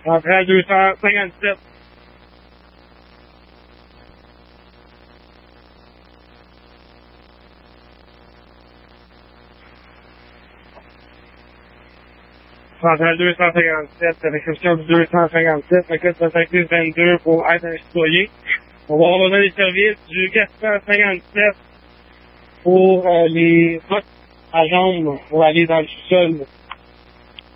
Centrale 257. Centrale 257, réception du 257, requête 7622 pour être un citoyen. On va avoir besoin des services du 457 pour les bottes à jambes pour aller dans le sous-sol.